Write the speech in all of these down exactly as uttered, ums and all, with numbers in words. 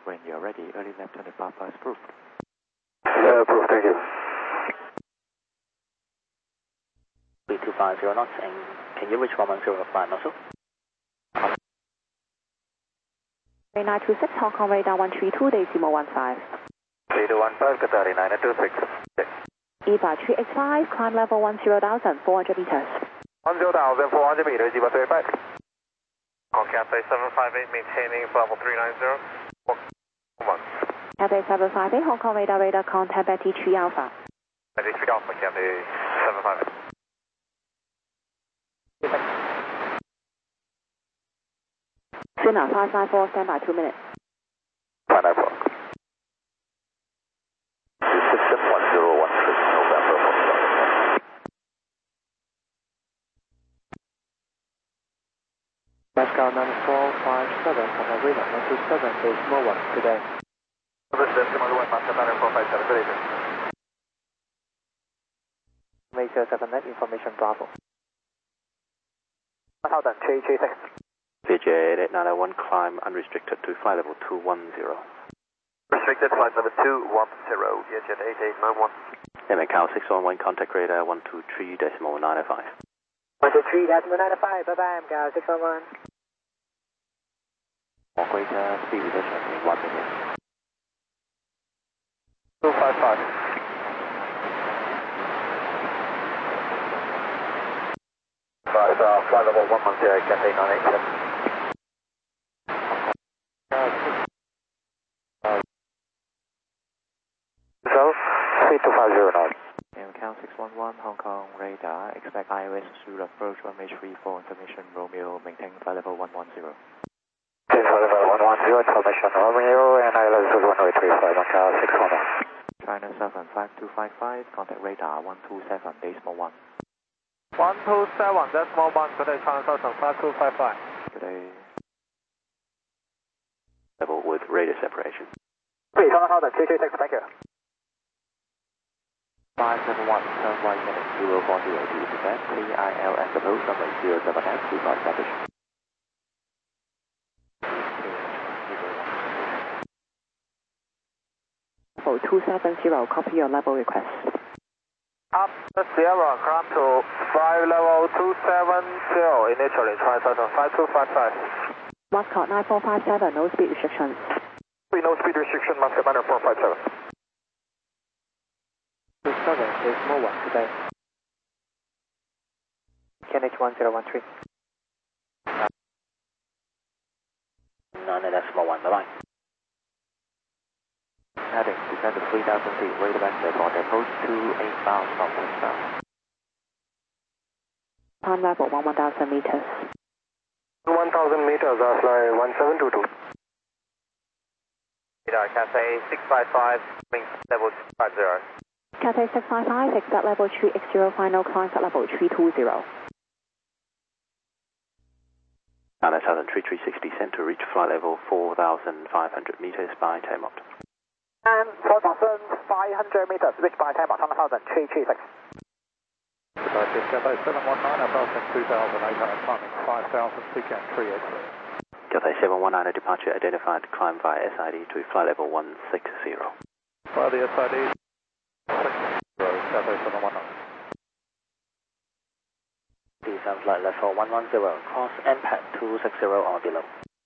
when you're ready, early left turn to Papa is approved. Uh, approved, thank you. B two five zero knots, and can you reach one one zero flight nozzle? nine two six, Hong Kong radar one three two, decimal one five. three two one five, Qatari nine two six. E V A three X five, climb level one zero thousand, four hundred meters. one zero thousand, four hundred meters, zero three five. Call Cathay seven five eight, maintaining level three nine zero. One. Cathay seven five eight, Hong Kong radar, radar contact Betty three Alpha. Betty three Alpha, Cathay seven five eight. Cena five nine four, stand by two minutes. five nine four. System one zero one six, November one seven. Pascal nine four five seven, Papa radar one two seven, decimal one, today. This is decimal one, Master nine four five seven, good evening. Major seven net, information Bravo. Hold on, three three six. V J eight eight nine one, climb unrestricted to flight level two one zero. Restricted flight level two one zero, EasyJet eight eight nine one. M A C A L six one one, contact radar one two three decimal nine five. one two three decimal nine five, bye bye, M A C A L six one one. More greater speed reduction in one minute. two five five. Five, uh, flight level one one zero, Cathay nine eight seven. So, three two five zero nine. M A C A L six one one, Hong Kong radar, expect I O S through approach runway three four, information Romeo, maintain flight level one one zero. Flight level one one zero, information Romeo, and I L S is runway three five, M A C A L six one one. China seven five two five five, contact radar one two seven, decimal one. one two seven, decimal one, Cathay China seven five two five five. Today. Level with radar separation. Please, hold on, three three six, thank you. five seven one, turn right minute zero four zero to Tibet, T I L S approach runway zero seven F, two five established. Level two seven zero, copy your level request. Up Sierra, climb to flight level two seven zero, initially try seven five two five five. Moscow nine four five seven, no speed restrictions. No speed restriction, Moscow nine four five seven. two seven, decimal one, today. K N H one zero one three. nine decimal one, bye bye. Heading, descend to three thousand feet, radar vector on approach two eight bound from westbound. Climb level one one thousand meters. one thousand meters, uh, fly one seven two two. Radar Cathay six five five, wing level two five zero. Cathay six five five, exit level three X zero, final climb at level three two zero. China Southern three three six, descent to reach flight level four thousand five hundred meters by takeoff. And four thousand five hundred meters, reach by time, one thousand three three six. Cathay seven one nine, approaching two thousand eight hundred, climbing five thousand, pecan three eight three. Cathay seven one nine, departure identified, climb via S I D to flight level one six zero. By the S I D, six zero, Cathay seven one nine. Descend flight level one one zero, cross impact two six zero or below.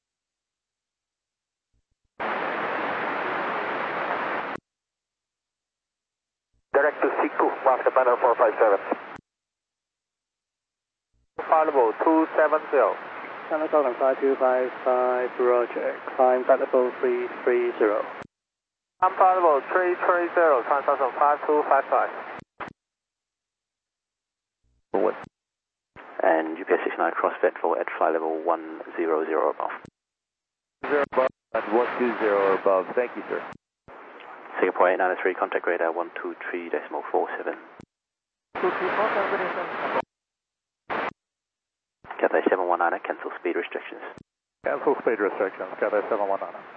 Direct to Siku, Moscow nine four five seven. Flight level two seven zero. China seven five two five five, Roger, climb flight level three three zero. I'm flight level three three zero, China seven five two five five. Forward. And G P S six nine crossfit for at flight level one zero zero above. Zero above and one two zero above. Thank you, sir. Singapore eight nine three, contact radar one two three decimal four seven. Cathay seven one nine, cancel speed restrictions. Cancel speed restrictions, Cathay seven one nine.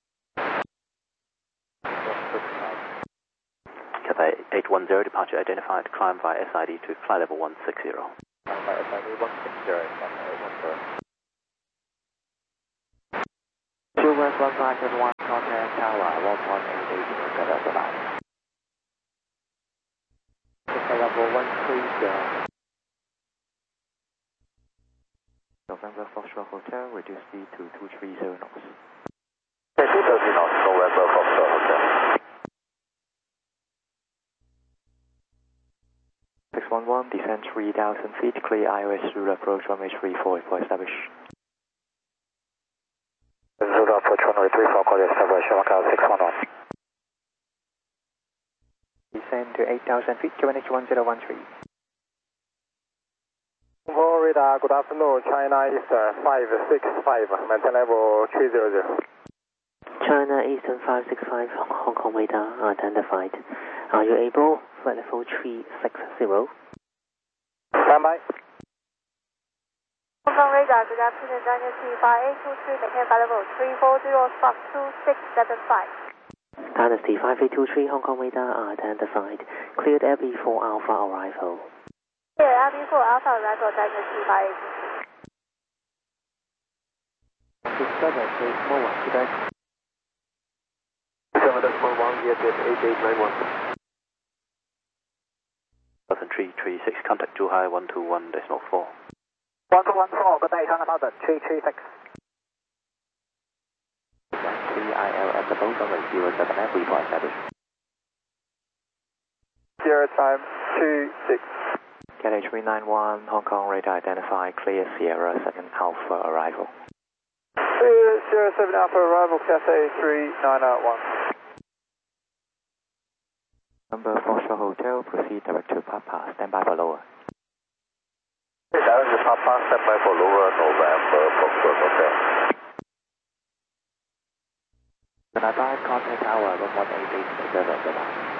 Cathay eight one zero, departure identified, climb via S I D to flight level one six zero. S I D one six zero, eight one zero. Silver First one five seven one, contact tower one one eight eight, Delta nine. Okay, level one three zero. November Foxtrot Hotel, reduce speed to two three zero knots. Okay, two thirty knots, November Foxtrot Hotel. six one one, descend three thousand feet, clear I O S through approach runway three four for establish. Zulu approach runway three four, call establish, Macau six one one. Descend to eight thousand feet, Q N H one zero one three. Radar, good afternoon, China Eastern five six five, maintain level three zero zero. China Eastern five six five, Hong Kong radar identified. Are you able? Flight level three six zero. Stand by. Hong Kong radar, good afternoon, Daniel T five eight two three, maintain flight level three four zero, Fox two six seven five. Dynasty five eight two three, Hong Kong radar identified. Cleared L B four Alpha arrival. Clear L B four Alpha arrival, Dynasty five eight two three. seven eight one, today. seven decimal one, yes, yes, eight eight nine one. three three six, contact Zhuhai one two one decimal four. one two one four, good day, China Southern three three six. three I L S above runway zero seven F, report established. Zero time two six. K H three nine one, Hong Kong radar identified, clear Sierra seven Alpha arrival. Zero seven Alpha arrival, Cathay three nine one. Number Foxtrot Hotel, proceed direct to Papa, stand by for lower. Direct to Papa, stand by for lower, November Foxtrot Hotel. Canada, contact tower one one eight eight, Delta nine.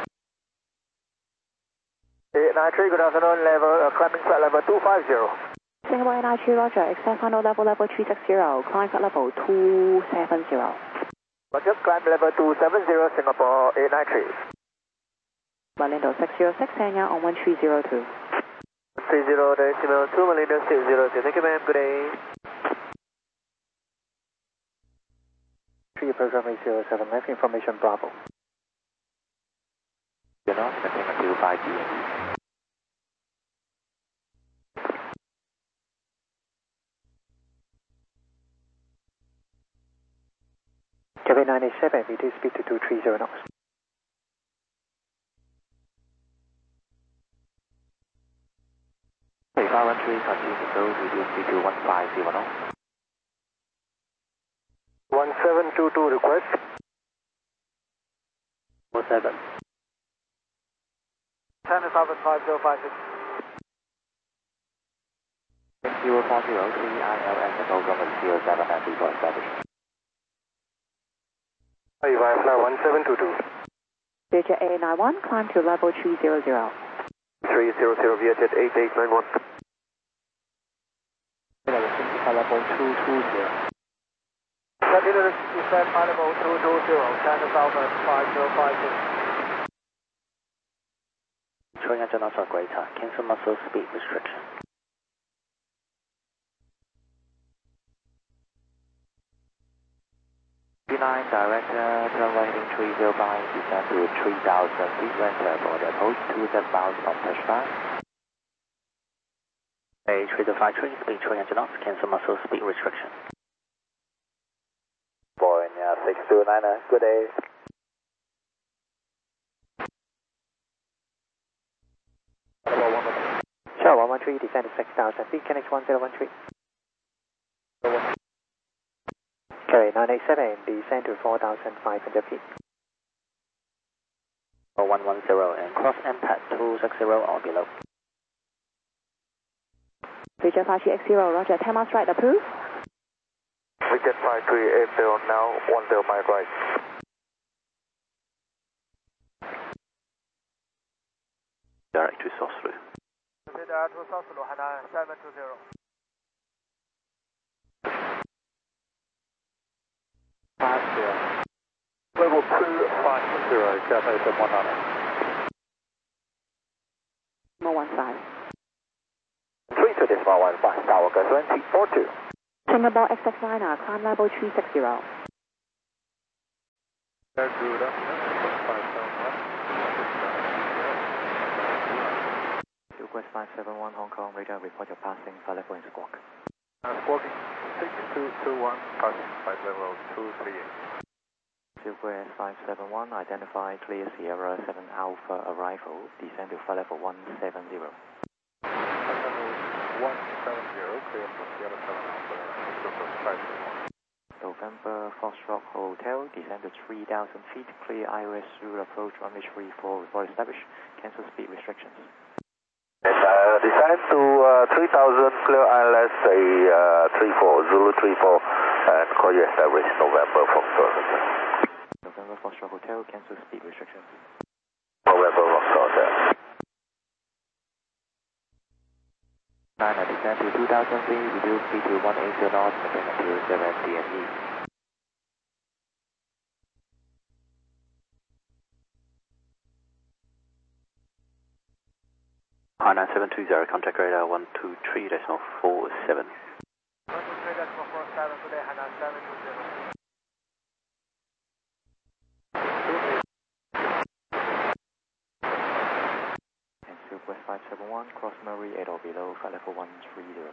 eight nine three, good afternoon, level, uh, climbing flight level two five zero. Singapore eight nine three, roger, extend final level, level three six zero, climb flight level two seven zero. Roger, climb level two seven zero, Singapore eight nine three. Malindo six zero six, Sanya on one three zero two. three zero decimal two, Malindo six zero two, thank you ma'am, good day. three approach runway zero seven, left information Bravo. You're not maintain until five P M. Cathay nine eight seven, reduce speed to two three zero knots. Okay, five one three, continue to go, reduce speed to one five zero knots. one seven two two, request. one seven. China Southern five zero five six. zero four zero, three I L S above runway zero seven F, report established. Arrival flight one seven two two. Vietjet eight nine one, climb to level three zero zero. three zero zero, Vietjet eight eight nine one. Level two two zero. Continue to descend high level two two zero, China Southern five zero five six. Showing engine knots are greater, cancel muscle speed restriction. P nine, director, runway heading three zero five, descend to three thousand feet, enter for the approach two seven miles from touchdown. A three zero five three, speed showing engine knots, cancel muscle speed restriction. Boeing six two nine, good day. Sure, one one three, descend to six thousand feet, K N H one zero one three. Carry nine eight seven, descend to four thousand five hundred feet. one one zero and cross impact two six zero or below. Vietjet five three X zero, roger, ten miles right, approved. Vietjet five three eight zero now, one zero mile right. Direct to Soslu. Radar to South Hainan seven two zero. five zero. Level two five zero, Cathay seven one nine. Number one five. three two decimal one five, Tower twenty four two. Singapore X X liner, climb level three six zero. Good afternoon, five seven one. Southwest five seven one Hong Kong radar, report your passing flight level in squawk. Uh, squawking six two two one, passing flight level two three eight. Southwest five seven one, identify clear Sierra seven Alpha arrival, descend to flight level one seven zero. Flight level one seven zero, clear for Sierra seven Alpha, Southwest five seven one. November Foxtrot Hotel, descend to three thousand feet, clear I O S through approach runway three four, report established, cancel speed restrictions. Yes, uh, descend to uh, three thousand, clear I L S a uh, three four, Zulu three four, and call you established November Foxtrot Hotel. November Foxtrot Hotel, cancel speed restrictions. November Foxtrot Hotel. nine, descend to two thousand feet, reduce speed to one eighty knots, maintain until seven D M E. Hi nine seven two zero, contact radar one two three decimal four seven. one two three decimal four seven, today Hainan seven two zero. And Southwest five seven one, cross Murray eight or below, flight level one three zero.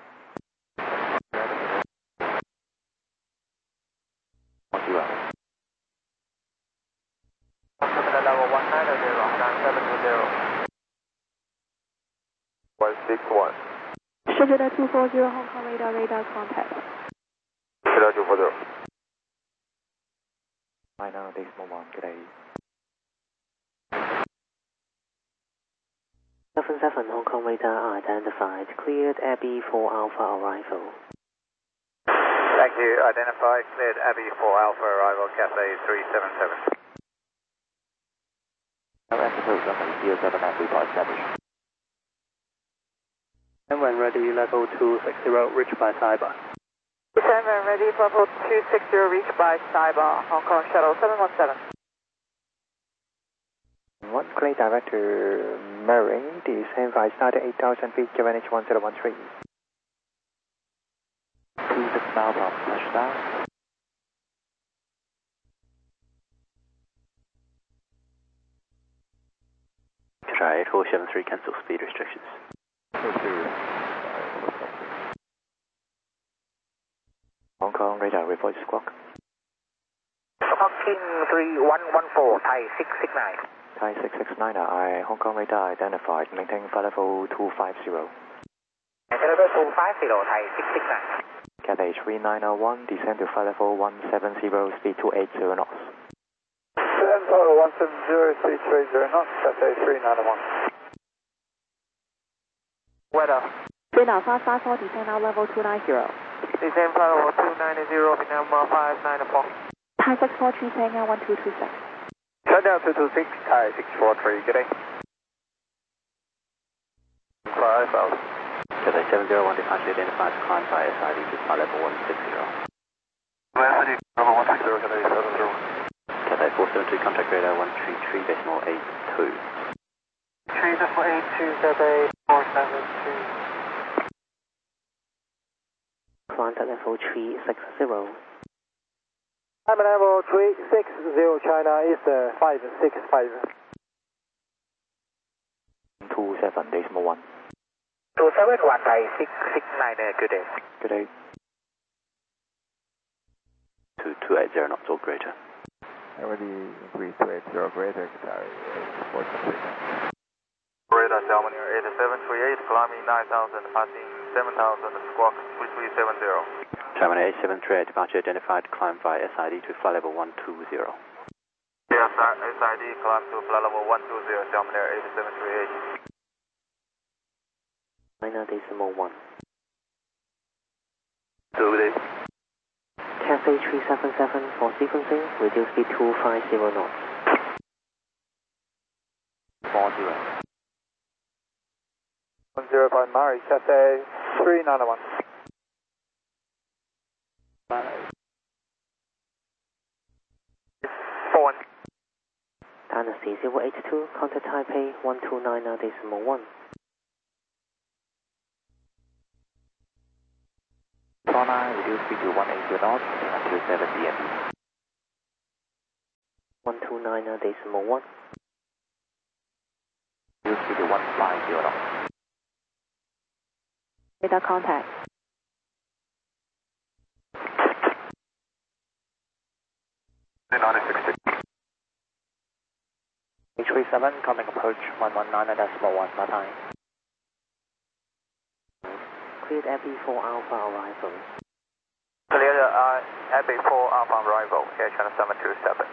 one zero. Terminal level one nine zero, Hainan seven two zero. one six one. Schedule two four zero Hong Kong radar, radar contact. Schedule two four zero. nine nine decimal one, good day. seven seven Hong Kong radar identified, cleared Abbey four Alpha arrival. Thank you, identified, cleared Abbey four Alpha arrival, Cathay three seven seven. L S approach runway zero seven and report established. And when ready, level two six zero, reached by Cyber. Seven ready, level two six zero, reached by Cyber, Hong Kong Shuttle seven one seven. One Clay Director Murray, descend by started eight thousand feet, Q N H one zero one three. two six mile from touchdown. Try eight four seven three, cancel speed restrictions. Hong Kong radar, report squawk. Hawking three one one four, Thai six six nine. Thai six six nine, I Hong Kong radar identified, maintain flight level two five zero. Level two five zero, Thai six six nine. Cathay three nine zero one, descend to flight level one seven zero, speed two eighty knots. Descend total one seven zero, speed three zero knots, Cathay three nine zero one. Weather. Vietnam five five four, descend now level two nine zero. Descend flight level two nine zero, Vietnam five nine four. Thai six four three, saying one two two six. Shutdown two two six, Thai six four three, good day. five thousand. Cathay seven zero one, departure identified, climb by S I D to flight level one six zero. Velocity level one six zero, Cathay seven zero. Cathay four seven two, contact radar one three three decimal eight two. three decimal eight two, Cathay four seven two. Climb at level three six zero. I'm at level three six zero, China is uh, five six five. two seven decimal one. two seven one, Thai six six nine, good day. Good day. two two eight zero knots or greater. Already increased to eight zero greater, Qatar four three. Radar Salmon eight seven three eight, climbing nine thousand, passing seven thousand, squawk three three seven zero. Terminal eight seven three eight, departure identified, climb by S I D to flight level one two zero. Yes, S I D, climb to flight level one two zero, Salmon eight seven three eight. nine decimal one. Good day. Cathay three seven seven for sequencing, reduce speed two five zero knots. four zero. one zero five Mari, Cathay three nine one. Four. Dynasty zero eight two, contact Taipei one two nine decimal one. four nine, reduce speed to one eighty knots, until seven D M E. one two nine decimal one. U C D one five zero knots. Radar contact. nine six six. H three seven, coming approach one one nine decimal one, my time. Cleared Abbey four Alpha arrival. Clear uh, Abbey four Alpha arrival, Air Channel seven two seven.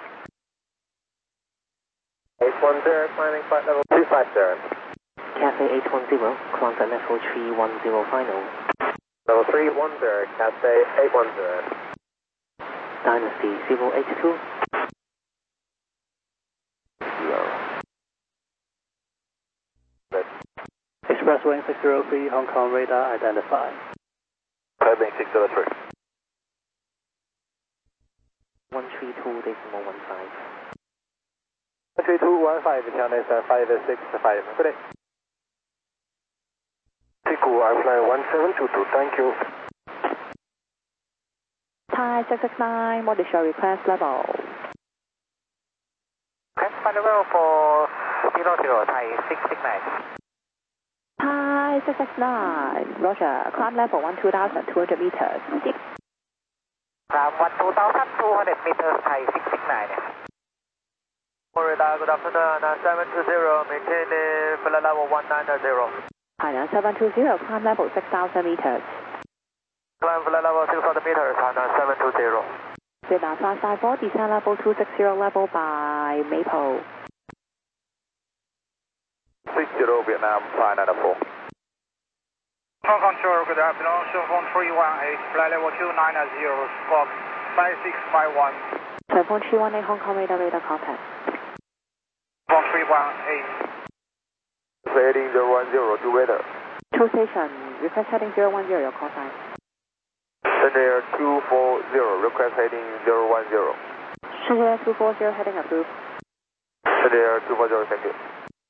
eight one zero, climbing flight level two five zero. Cathay eight one zero, climb flight level three one zero final. Level three one zero, Cathay eight one zero. Dynasty zero eight two. Expressway six zero three, Hong Kong radar identified. Climbing six zero three. one three two decimal one five. one three two one five, Channel five six five. Good day. Tiku, I fly one seven two two, thank you. Thai six six nine, what is your request level? Okay, flight level for zero zero, Thai six six nine. Thai six six nine, Roger, climb level one two thousand two hundred meters. Deep. Climb one two thousand two hundred meters, Thai six six nine. Radar, good afternoon, seven two zero, maintaining flight level one nine zero. Hainan seven two zero, climb level six thousand meters. Climb flight level six thousand meters, Hainan seven two zero. Vietnam five five four, descend level two six zero, level by Maple. six zero, Vietnam five nine four. Hong Kong Shore, good afternoon, Shenzhen three one eight, flight level two nine zero, squawk five six five one. Shenzhen three one eight, Hong Kong radar, radar contact. Hong Kong three one eight. Heading zero one zero, to weather. Two station, request heading zero one zero, your call sign. Center two four zero, request heading zero one zero. Center two four zero, heading approved. Center two four zero, thank you.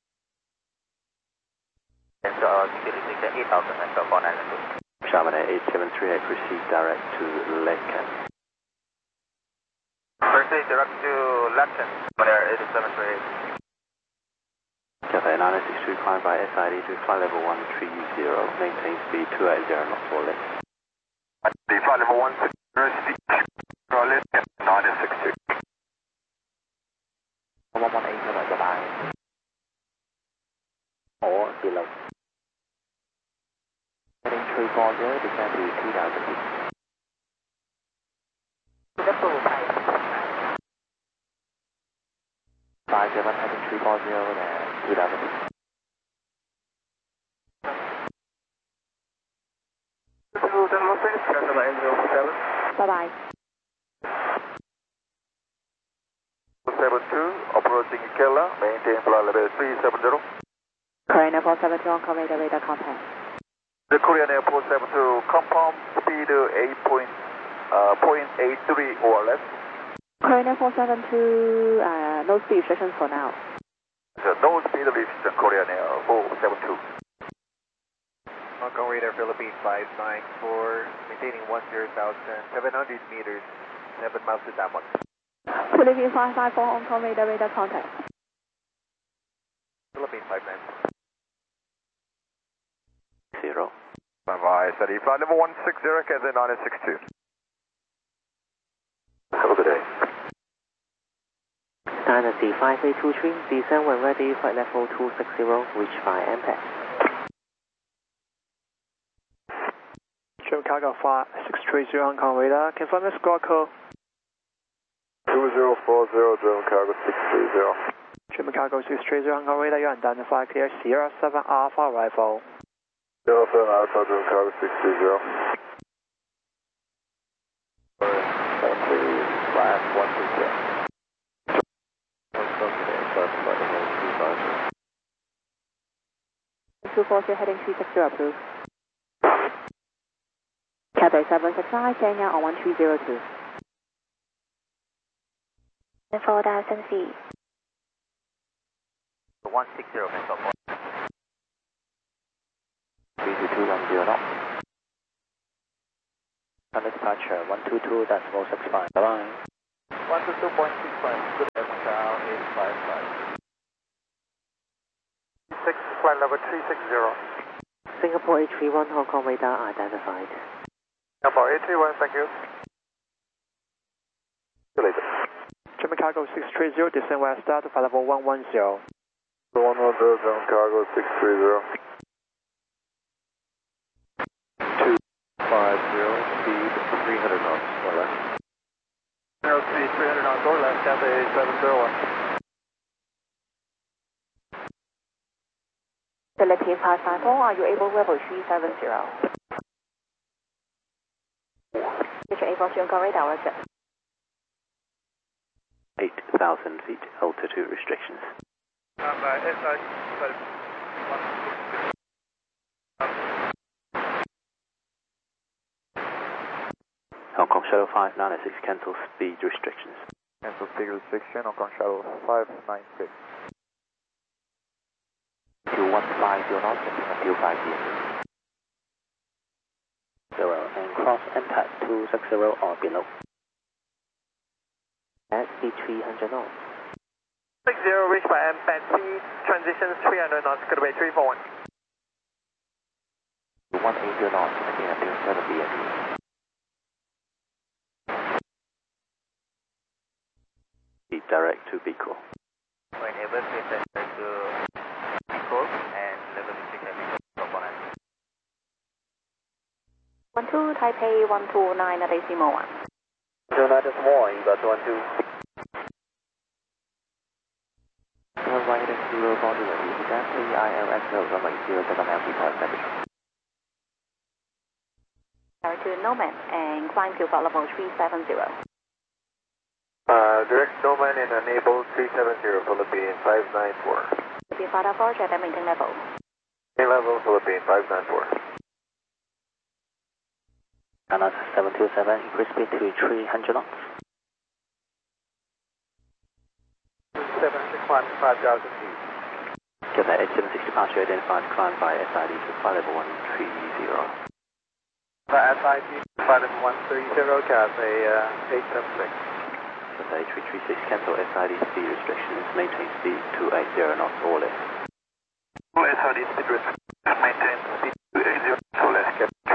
And uh, eight thousand and four nine two. Charmander eight seven three eight, proceed direct to Laken. Proceed direct to Laken. Charmander eight seven three eight. Cathay nine six three, climb by S I D to flight level one three zero, maintain speed two eight zero knots for left. The flight level one six zero, speed Laken nine six two. one one eight, bye bye. Or below. Heading three four zero, descend to two thousand feet. five seven, heading three four zero, and two thousand feet. Bye bye. seven two, approaching Kela, maintain flight level three seven zero. Korean Air four seven two, Hong Kong radar, radar contact. The Korean Air four seven two, compound speed eight point eight three or less. Korean Air four seven two, uh, no speed restrictions for now. So no speed restriction, Korean Air four seven two. Hong Kong radar, Philippines five nine four, maintaining one zero thousand seven hundred meters, seven miles to downwind. Philippines five five four, Hong Kong radar, radar contact. Philippines five nine four. Zero. Bye bye, steady. Flight level one six zero, Cathay nine six two. Have a good day. Dynasty five eight two three, descend when ready, flight level two six zero, reach by M P A C. Chicago flight six three zero, Hong Kong radar, confirm the squawk call. two zero four zero, German Cargo six three zero. German Cargo six three zero, Hong Kong radar, you identified clear Sierra seven Alpha arrival. zero seven Alpha, German Cargo six three zero. one two zero. two four zero, heading three six zero, approved. Cathay seven six nine, Kenya on one three zero two. four thousand feet. one six zero, three two two one zero knots. Under departure one two two decimal six five. Bye bye. one two two point six five, good day, flight level three six zero. Singapore eight three one, Hong Kong radar identified. Singapore eight three one, thank you. See you later. German cargo six three zero, descend west start to flight level one one zero. one one zero, German cargo six three zero. two five zero, speed three hundred knots or less. zero three, three hundred knots or less, Cathay seven zero one. Philippine five nine four, are you able level three seven zero? Is you able to go radar, roger. eight thousand feet altitude restrictions. Um, uh, S I, Hong Kong Shuttle five nine six, cancel speed restrictions. Cancel speed restriction, Hong Kong Shuttle five nine six. two one five zero knots, until five zero. Zero and cross M P A D two six zero or below. At speed three hundred knots. six zero, reach by M P A D C, transitions three hundred knots, good away three four one. one eighty knots, maintain until seven B M E. Speed direct to Beco. When able to direct to Beco and level six component. one two Taipei one two nine decimal one. two nine decimal one, you got one two. Turn right at zero body ready, exactly I L S zero runway zero seven altitude temperature. Direct to Noman and climb to flight level three seven zero. Uh, direct Noman and enable three seven zero, Philippine five nine four. Philippine five nine four, jet and maintain level. Main level, Philippine five nine four. Qatar seven two seven, increase speed to three hundred knots. seven six one, five thousand feet. Cathay eight seven six departure identified, climb by S I D to flight level one three zero. S I D, flight level one three zero, Cathay uh, eight seven six. Cathay three three six, cancel S I D speed restrictions, maintain speed two eighty knots or less. S I D speed restrictions, maintain speed two eighty or less.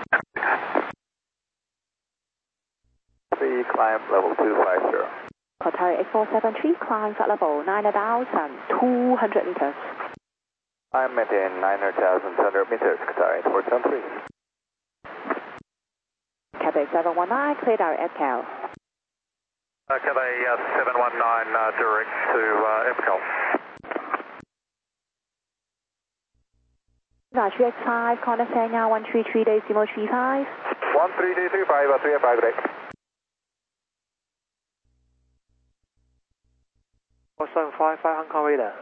Three climb level two five zero. Qatar eight four seven three, climb flight level nine thousand two hundred meters. I'm maintain nine thousand two hundred meters, Qatar eight four seven three. Cathay seven one nine, clear direct at Cal. Uh, Cathay uh, seven one nine, uh, direct to uh, Epcal. Roger X five, contact now one three three decimal three five. one three three three five, uh, three five direct. four seven five five, Hong Kong radar.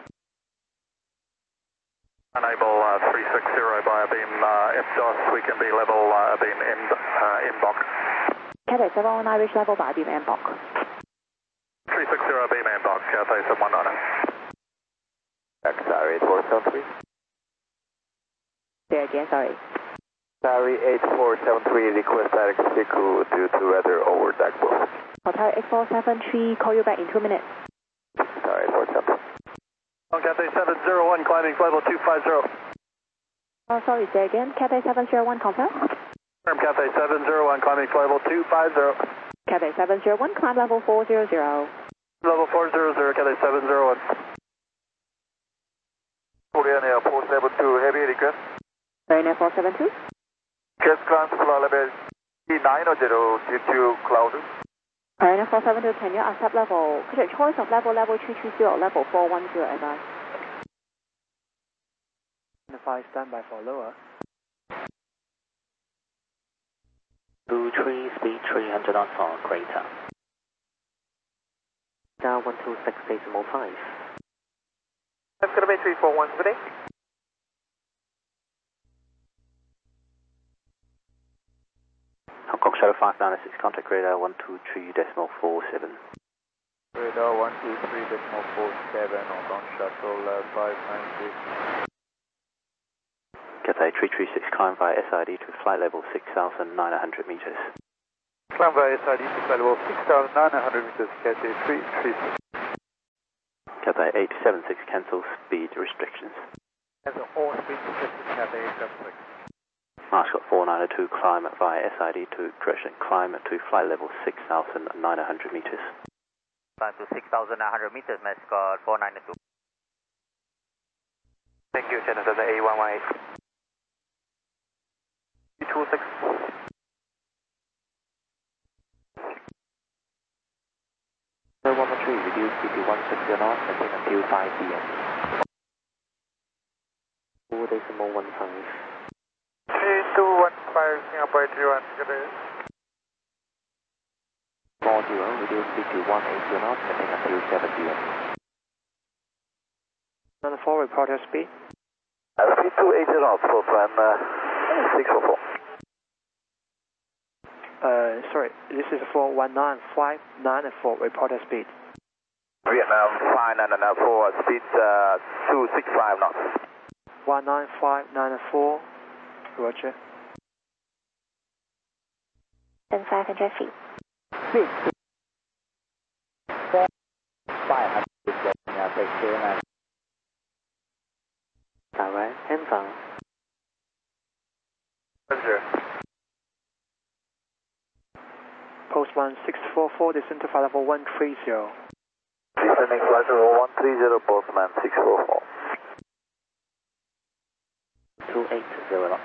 Enable uh, three six zero by beam uh, F D O S, we can be level uh, beam in, uh, inbox. Cathay seven one nine, reach level by beam inbox. three six zero beam inbox, Cathay seven one nine. Qatar eight four seven three. There again, sorry. Qatar eight four seven three, request direct Beco due to weather over Dagbo. Qatar eight four seven three, call you back in two minutes. Qatar eight four seven three. On Cathay seven zero one, climbing flight level two five zero. Oh, sorry, say again. Cathay seven zero one, confirm. Confirm Cathay seven zero one, climbing flight level two five zero. Cathay seven zero one, climb level four zero zero. Level four zero zero, Cathay seven zero one. Korean Air four seven two, heavy request. Korean Air four seven two. Cast climb flight level nine zero due to cloud. Korean Air four seven two, can you accept level? Could you choice of level level three two zero, level four one zero advise? five standby for lower. two three, speed three hundred knots on crater. Down one two six decimal five. That's going to be three four one today. Hong Kong Shuttle five nine six, contact radar one two three decimal four seven. Radar one two three decimal four seven, Hong Kong Shuttle uh, five nine six. Cathay three three six, climb via S I D to flight level six thousand nine hundred meters. Climb via S I D to flight level six thousand nine hundred meters, Cathay three three six. Cathay eight seven six, cancel speed restrictions. As an all speed consistent Cathay eight seven six. Marscott four nine two, climb via S I D to correction, climb to flight level six thousand nine hundred meters. Climb to six thousand nine hundred meters, Marscott four nine two. Thank you, Channel seven A one one eight. two six. one one three, reduce speed to one sixty knots, maintain until five P M. two decimal one five. three two one five, Singapore three one, good day. four zero, reduce speed to one eighty knots, maintain until seven P M. nine four, report your speed. Uh, speed two eighty knots for plan uh, six four four. Uh, sorry, this is for one nine five nine four, report your speed. Vietnam five nine nine four, speed uh, two six five knots. one nine five nine four, roger. Then five hundred feet. Speed four five hundred feet, take care. Direct, hands on. Roger. Post one six four four, descend to flight level one three zero. Descending flight level one three zero, Postman six four four. two eight zero knots.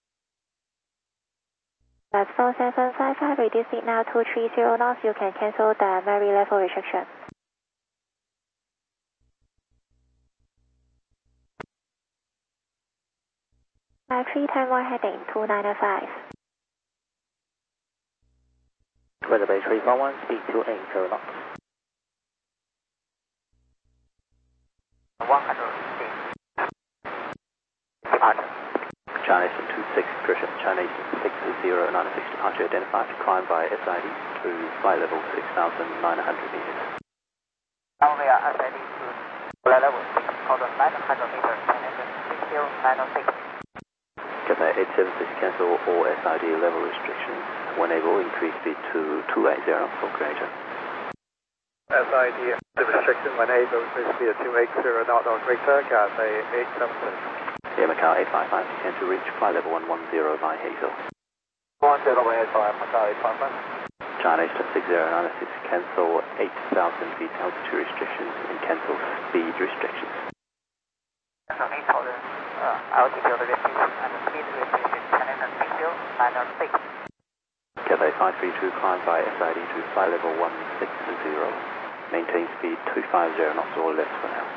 That's four seven five five, reduce speed now two three zero knots. You can cancel the Mary level restriction. Five three time one heading two nine five. Weather Bay three four one, speed two eight zero knots. one hundred feet. Departure. China Eastern two six, correction, China Eastern six zero nine six, departure identified, climb by S I D to flight level six thousand nine hundred meters. Now we are S I D to flight level six thousand nine hundred meters, China Eastern six zero nine six. Cathay eight seven six, cancel all S I D level restrictions. When able, increase speed to two eighty for greater. S I D, the restriction when able, increase speed to two eighty knot or greater, Cathay eight seven six. Air Macau eight five five, cancel reach flight level one one zero by Hazel. one zero by eight five, Macau eight five five. China Eastern six zero nine six, cancel eight thousand feet altitude restrictions and cancel speed restrictions. Cancel eight thousand uh, altitude restrictions and speed restrictions, China Eastern six zero nine six. Cathay five three two, climb by S I D to flight level one six zero. Maintain speed two five zero knots or less for now.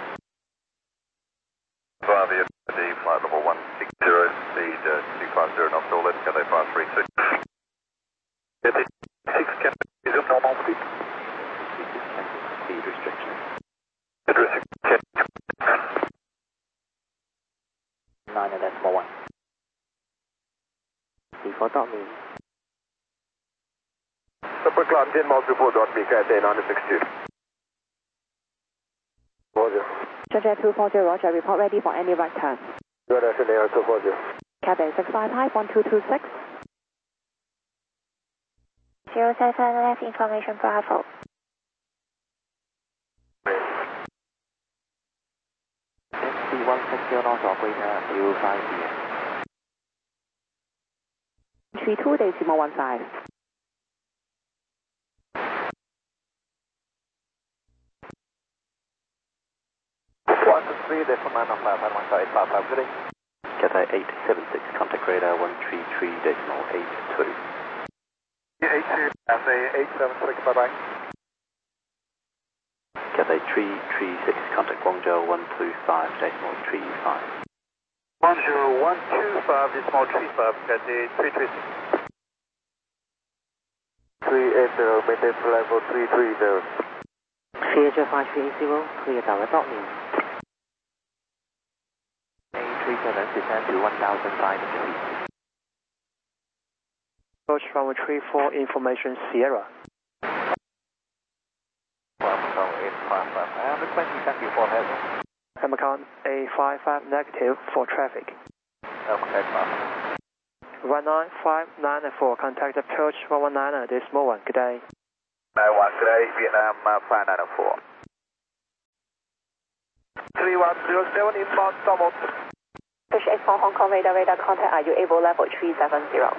Via the S I D, flight level one six zero, speed uh, two five zero knots or less, Cathay five three two. Cathay six, can resume normal speed. Speed restrictions. nine decimal one. Before dot me. Upper climb ten miles before dot me, Cathay nine six two. Roger. Georgia two four zero, Roger, report ready for any right turn. Roger, Chanel two four zero. Cathay six five five, one two two six. zero seven left information Bravo. Speed one sixty knots or greater until five P M. three two decimal one five. one two three, decimal nine five five, Macau eight five five, good day. Cathay eight seven six, contact radar one three three decimal eight two. eight two, Cathay eight seven six, bye bye. Cathay three three six, contact Guangzhou one two five decimal three five. Guangzhou one two five, decimal three five, Cathay three three six. three eight zero, maintain flight level three three zero. Theatre five three eight zero, clear direct dot me. A three seven, descend to one thousand five hundred feet. Approach runway three four, information Sierra. Macau eight five five, and twenty, thank you for heading. Hamilton A five five negative for traffic. Okay, five. one nine five nine four, contact approach one one nine, decimal one, good day. nine one, good day, Vietnam uh, five nine four. three one zero seven, inbound, double. Fish eight four Hong Kong radar, radar contact, are you able level three seven zero?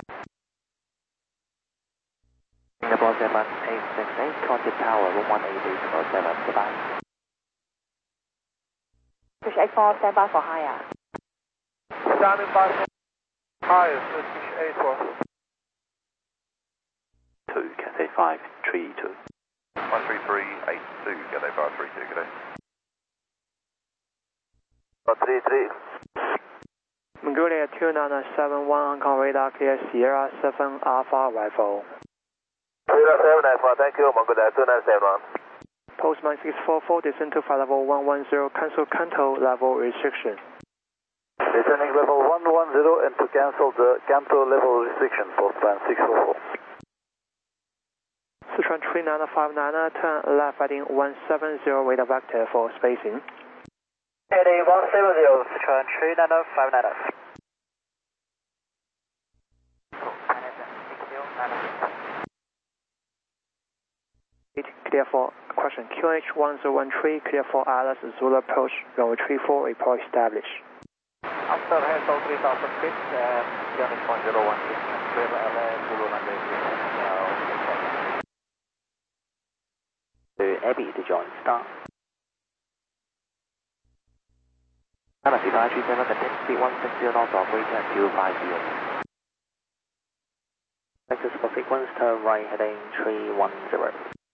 Singapore seven eight six eight, contact tower one one eight eight four seven, goodbye. Fish eight four, stand by for higher. Standing by for higher, Fish eight four. two, Cathay five three two. one three three eight two, Cathay five three two, good day. three three. Mongolia two nine seven one, Hong Kong radar, clear Sierra seven Alpha arrival. Sierra seven Alpha, thank you, Mongolia two nine seven one. Postman six four four, descend to flight level one one zero, cancel Canto level restriction. Descending level one one zero and to cancel the Canto level restriction, Postman six four four. Sichuan three nine five nine, turn left heading one seven zero, radar vector for spacing. Heading one seven zero, Sichuan three nine five nine. Clear for question Q H one zero one three, clear for Alice Zulu approach, runway three four, report established. After Hazel three thousand feet, and Q H one zero one three, clear Alice Zulu runway three four. To Abby to join start. Galaxy five three seven, maintain speed one six zero knots, operator two five zero. Texas Pacific one, turn right heading three one zero.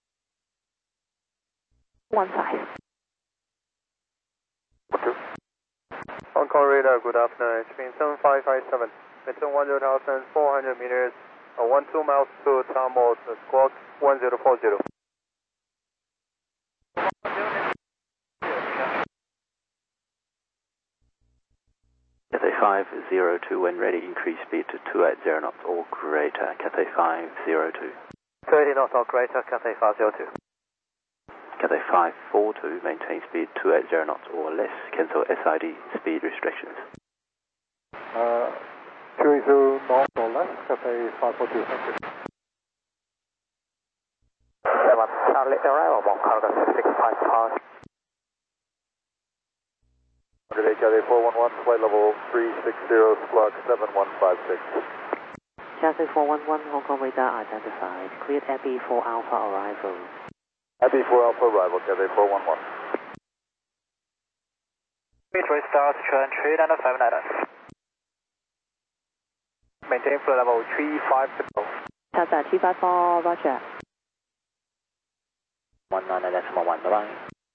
One five. Hong Kong radar, good afternoon. It's been seven five five seven. Maintain one zero thousand four hundred meters, uh, one two miles to town mode, squawk one zero four zero. Cathay five zero two, when ready, increase speed to two eight zero knots or greater. Cathay five zero two. thirty knots or greater, Cathay five zero two. Cathay five four two, maintain speed two eight zero knots or less. Cancel S I D speed restrictions. Uh, two eight zero knots or less, Cathay five four two, thank you. seven, Charlie arrival, Hong Kong six five five. Mongolia Cathay four one one, flight level three six zero, squawk seven one five six. Cathay four one one, Hong Kong radar identified. Cleared Abbey for Alpha arrival. Abbey for Alpha arrival, Cathay four one one. three stars, Sichuan three nine five nine. Maintain flight level three five zero. Delta two five four, roger. one nine decimal one, bye-bye.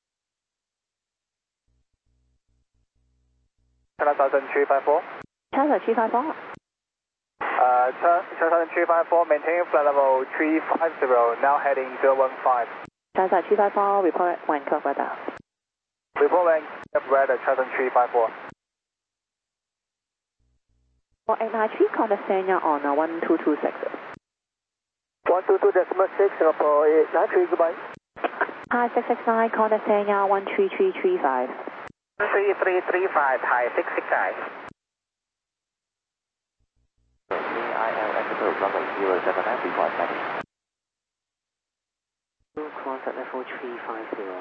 China Southern three five four. Delta two five four. Uh, China Southern three five four, maintain flight level three five zero, now heading zero one five. Delta two five four, report Bangkok weather. Report Bangkok weather, China three five four. four eight nine three, contact Sanya on uh, one two two six. one two two decimal six, Singapore eight nine three, goodbye. Hi six six nine, contact Sanya one three three three five. three three three five, hi six six nine. I L Exeter, runway zero seven nine, report established. Contact level three five zero.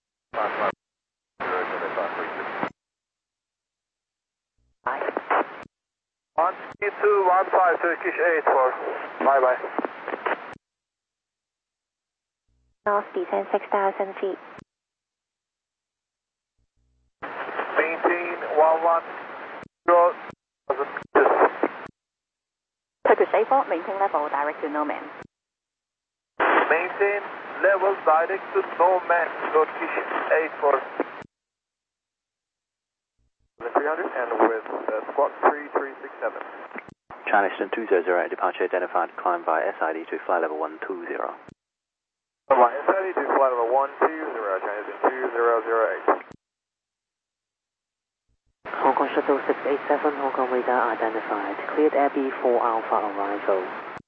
one two one five, Turkish eight four. Bye bye. North descend six thousand feet. Maintain one one zero. Turkish eight four, maintain level, direct to no man. Maintain level direct to no man, Turkish eight four. three hundred and with uh, squawk three three six seven. China Eastern two zero zero eight, departure identified, climb by S I D to flight level one two zero. By S I D to flight level one two zero, China Eastern two zero zero eight. Hong Kong Shuttle six eight seven, Hong Kong radar identified. Cleared Abbey for Alpha arrival.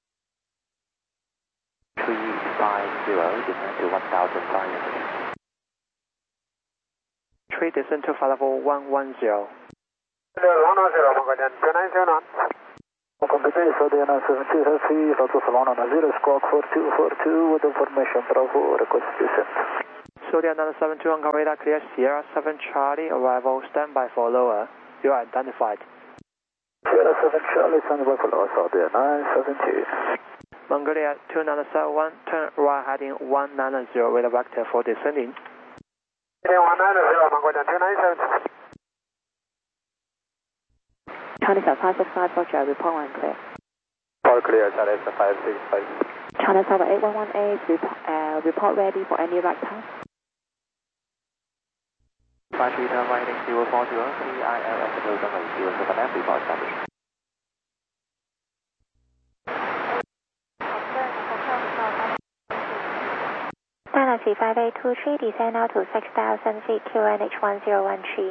three five zero, descend to one thousand five hundred. three descend to flight level one one zero. one one zero, Hong Kong two nine zero nine. Hong Kong Cathay, so the nine seven two has three, Lotus one nine zero, squawk four two four two with information, Bravo, request descent. Zodiac nine seven two, Hong Kong radar, clear Sierra seven Charlie, arrival, standby for lower. you are identified. Sierra seven Charlie, standby for loss of the nine seven two. Mongolia two nine seven one, turn right heading one nine zero with a vector for descending. one nine zero, Mongolia two nine seven. Charlie five six five, Roger, report one clear. All clear, Charlie five six five. Charlie Tower eight one one eight, report, uh, report ready for any right time. five three turn right heading zero four zero, C I L S zero seven zero seven F, report established. Dynasty five eight two three, descend now to six thousand feet, Q N H one zero one three.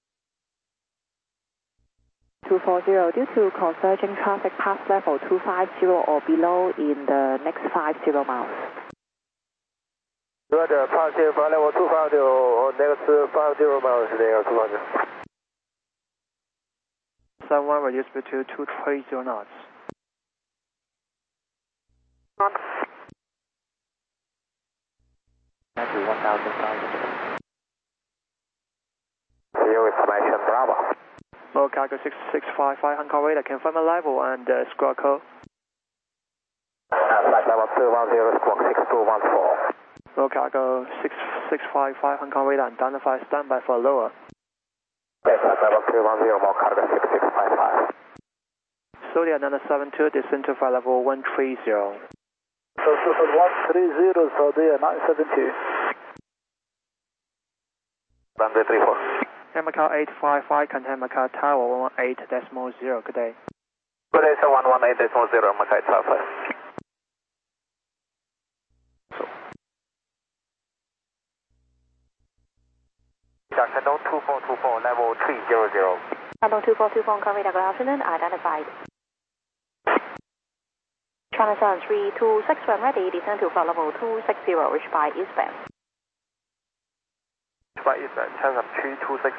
two four zero, due to converging traffic pass level two five zero or below in the next five zero miles. Roger, pass here, flight level two five zero, next five zero miles, there, two hundred. seven one reduced to two three zero knots. To one thousand five hundred. For your information, Bravo. Low cargo six six five five, Hong Kong radar, confirm arrival and uh, squawk code. Uh, flight level two one zero, squawk six two one four. Low cargo six six five five, Hong Kong radar, identify standby for lower. Okay, flight level two one zero, more cargo six six five five. Zodiac nine seven two, descend to flight level one three zero. So, so, so one three zero, so there, nine seven two. Runway three four. Macau eight five five, contact Macau Tower one one eight decimal zero, good day. Good day, sir, one one eight decimal zero, Macau Tower five. Jackson two four two four, level three zero zero. Level two four two four, Hong Kong radar, good afternoon, identified. China seven three two six, when ready, descend to flight level two six zero, reach by eastbound. By eastbound, China three two six.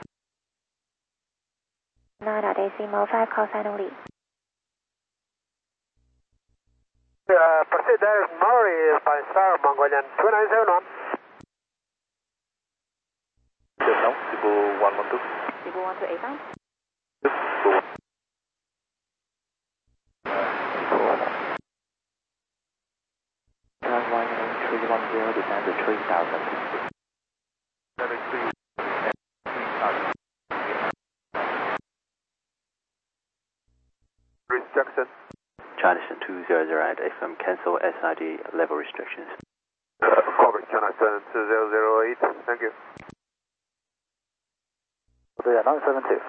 nine at decimal five, call sign only. Uh, proceed there, Murray, by Star, Mongolian two nine seven one. Yes, no, Cebu one one two. Cebu one two eight nine. Runway three one zero, descend to three thousand. Jackson. China two zero zero eight, F M cancel S I D level restrictions. Uh, Coverage China two zero zero eight, thank you. Yeah, nine seven two.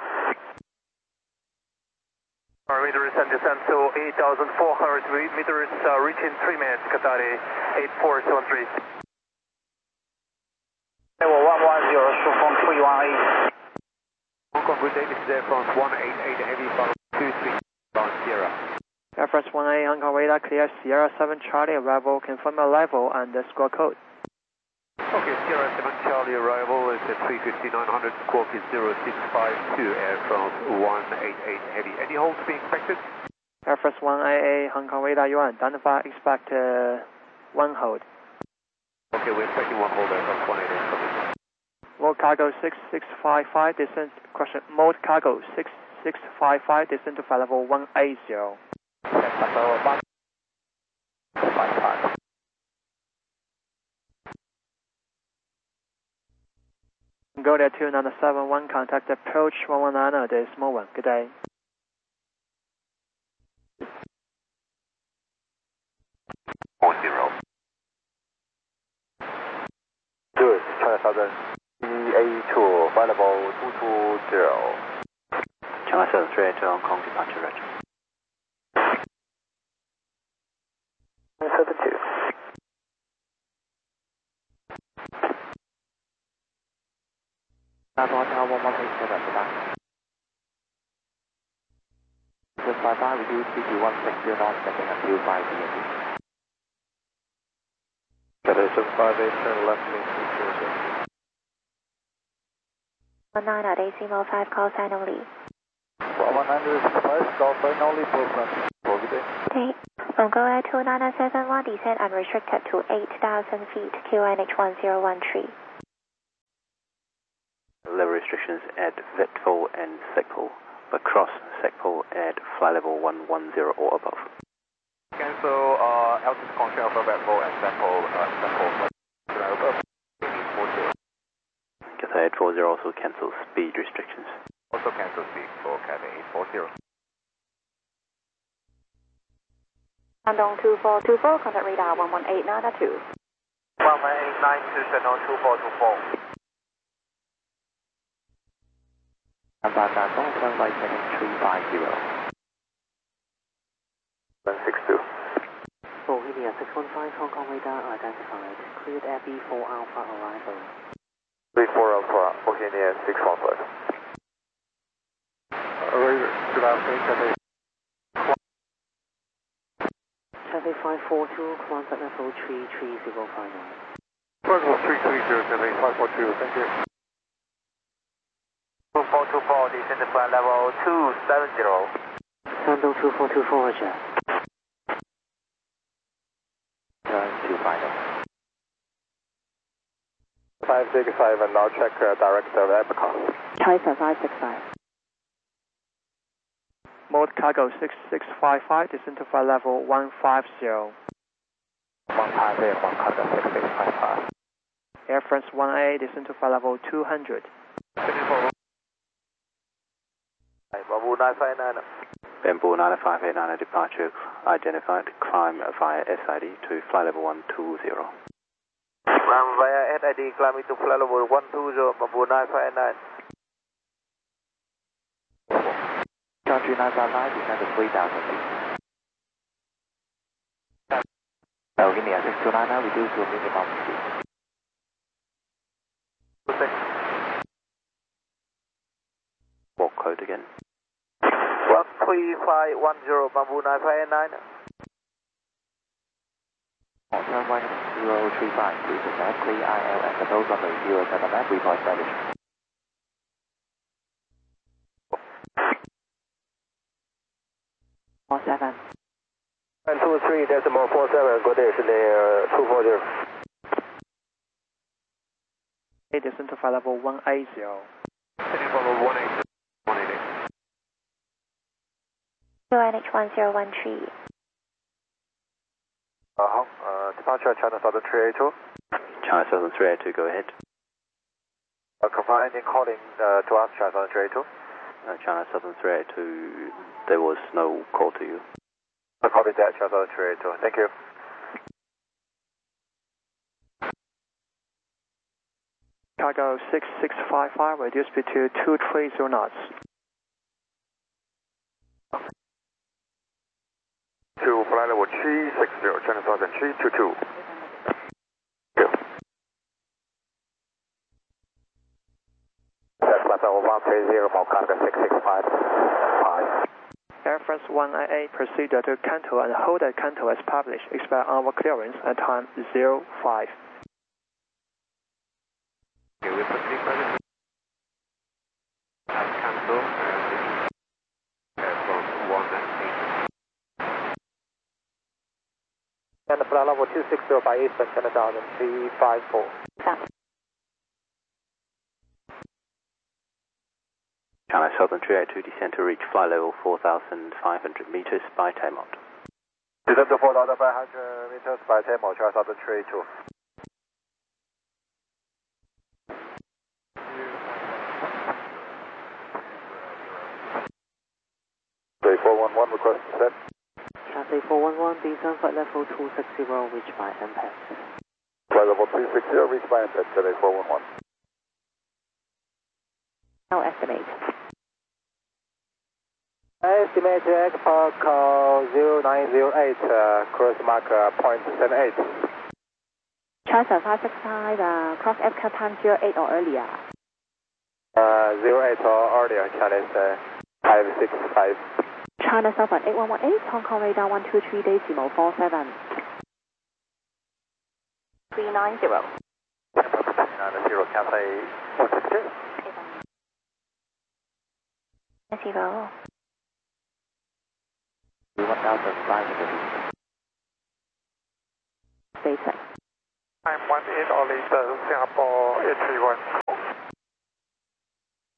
Our meter descent descent to eight thousand four hundred meters, uh, reaching three minutes, Qatari eight four seven three. Level one one zero, Shufeng three one eight. Hong Kong, good day, this is Air France one eight eight, heavy follow two three, on Sierra. Air France one eight, Hong Kong radar, clear Sierra seven Charlie, arrival, confirm arrival and the squawk code. Okay, Sierra seven Charlie, arrival is at three fifty, nine hundred, squawk is zero six five two, Air France one eight eight, heavy. Any holds being expected? Air France one eight eight, Hong Kong radar, you are identified, expect uh, one hold. Okay, we're expecting one hold, Air France one eight eight, copy. Mode cargo six six five five, descend, question, mode cargo six six five five, descend to flight level one eight zero. Go there two nine seven one, contact approach one one nine, decimal one, good day. Four zero. Good, China Southern. C A two, flight level two two zero. China seven three eight, Hong Kong departure ready. nine seven two. Tower one one eight seven, good night. Just five five, reduce speed to one six zero knots, setting until five P M. Cathay seven five eight, turn left main two zero zero. one nine at decimal five, call sign only. one hundred five, call sign only, program. Good day. Okay. Mongolia two nine seven one, descend unrestricted to eight thousand feet, Q N H one zero one three. Level restrictions. restrictions at Vetpol and Sekpol, but cross Sekpol at flight level one one zero or above. Cancel uh, altitude control for Vetpol and Sekpol. Uh, Sekpol. Cathay eight four zero also cancels speed restrictions. Also cancel speed for Cathay eight four zero. Shandong two four two four, contact radar one one eight nine two. one one eight nine two, Shandong two four two four. Number Shandong, turn right heading three five zero. one six two. Bohemia six one five, Hong Kong radar identified. Cleared Air B four Alpha arrival. B four Alpha, Bohemia six one five. Good afternoon, Cathay. Cathay five four two, climb at level three three zero five nine. First was three three zero, Cathay five four two, thank you. two four two four, descend to flight level two seven zero. Shandong two four two four, roger. Turn to final. five six five, and now check uh, direct of Epicon. China five six five. Mode cargo six six five five, descend to flight level one five zero. one five zero, one cargo six six five five. Air France one A, descend to flight level two hundred. Bamboo nine five nine. Bamboo nine five eight nine departure identified. Climb via S I D to flight level one two zero. Climb via S I D, climbing to flight level one two zero, Bamboo nine five nine. Country nine five nine, descend to three thousand feet. Bohemia six two nine, reduce to minimum speed. Walk code again. one three five one zero, Bamboo nine five nine. On turn right zero three five, please accept clear I L and proposed runway zero seven nine, report established. four seven. And two three decimal four seven, good day, Sydney uh, two four zero. Descend to flight level one eight zero. Sydney follow one eight zero. one eight eight. U N H one zero one three. Uh, Hong, uh, departure China Southern three eight two. China Southern three eight two, go ahead. Uh, confirm engine calling uh, to us, China Southern three eight two. Uh, China Southern three eight two, there was no call to you. Uh, copy that, China Southern three eight two. Thank you. Cargo six six five five, reduce speed to two three zero knots. To flight level three six zero, China Southern three two two. That's flight level one three zero, Cargo six six five five. Air France one A A, procedure to Canto and hold at Canto as published. Expect our clearance at time zero five. Okay, we're proceeding further. I'll cancel and Air France one eight. And the flight level two six zero by Eastern, China Southern three five four. China Southern three eight two, descend to reach flight level four thousand five hundred meters by Taimont. Descend to four thousand five hundred meters by Taimont, China Southern three eight two. three four one one, request set. Cathay four one one, descend flight level two six zero, reached by M P E T. Flight level three six zero, reached by M P E T, Cathay four one one. Now estimate. Estimate X Park uh, zero nine zero eight, uh, cross mark uh, point seven eight. China five six five, uh, cross F C A time zero eight or earlier. Uh, zero eight or earlier, Chinese uh, five six five. China Southern eight one one eight, Hong Kong radar one two three decimal four seven. three nine zero. three nine zero, Cathay one six two. Zero. one thousand five hundred. Stay set. I'm one eight or later, Singapore eight three one.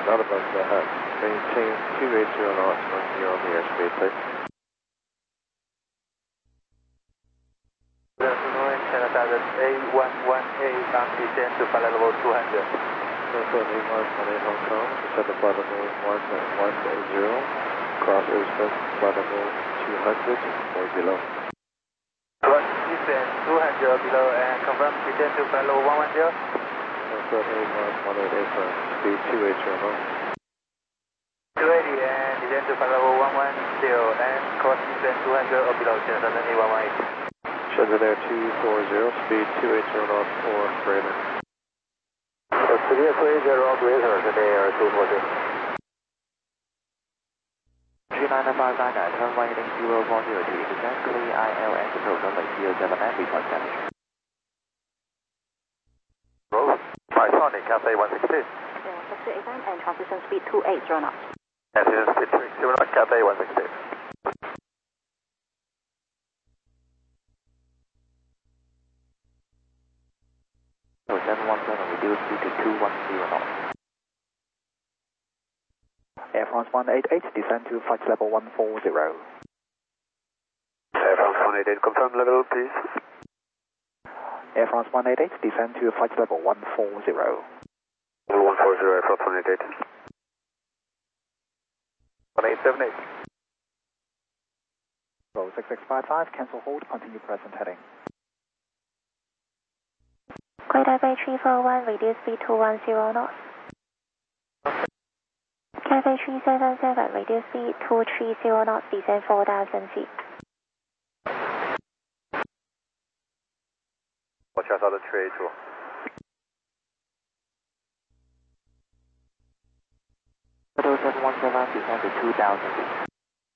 Not above the hat. Maintain two eighty knots, one zero on the airspeed, please. China Southern A one one eight, now descend to flight level two hundred. Airport A one one eight Hong Kong, descend to flight level one one zero, cross airspace flight level two hundred or below. Cross descend two hundred below and confirm descend to flight level one one zero. Airport A one one eight aircraft, speed two eighty knots. two eighty and descend to flight level one one zero and cross descend two hundred or below, China Southern A one one eight. Shenzhen Air two four zero, speed two eighty knots or greater. Speed two eighty or greater, Shenzhen Air two four zero. three nine five nine nine, turn right heading zero four zero two, descend clear I L S approach runway zero seven nine, report damage. Roll, five Sonic, Cathay one six two. Yeah, taxi eight nine and transition speed two eight knots. Transition speed two eighty knots, Cathay one six two. seven one seven, reduce speed to two one zero knots. Air France one eight eight, descend to flight level one four zero. Air France one eight eight, confirm level please. Air France one eight eight, descend to flight level one four zero. one four zero, Air France one eight eight. one eight seven eight. Roll six six five five, cancel hold, continue present heading. Greater Bay three four one, reduce speed to one zero knots. Cathay three seven seven, reduce speed to three zero knots, descend four thousand feet. Watch out for the three eighty. seven one seven, descend to two thousand feet.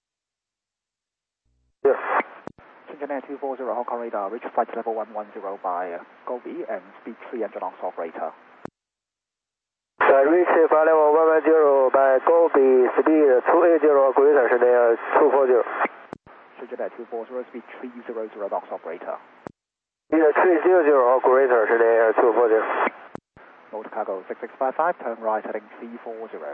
Yes. Shenzhen Air two four zero, Hong Kong radar, reach flight level one one zero by Gobi and speed three hundred knots operator. Uh, reach flight level one one zero by Gobi, speed two eighty greater, Shenzhen Air two four zero. Shenzhen Air two four zero, speed three hundred knots operator. Speed three hundred or greater, Shenzhen Air two four zero. Mode cargo six six five five, turn right heading three four zero.